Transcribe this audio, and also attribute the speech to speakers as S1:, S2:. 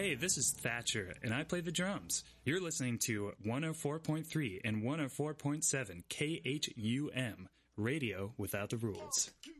S1: Hey, this is Thatcher, and I play the drums. You're listening to 104.3 and 104.7 KHUM, Radio Without the Rules.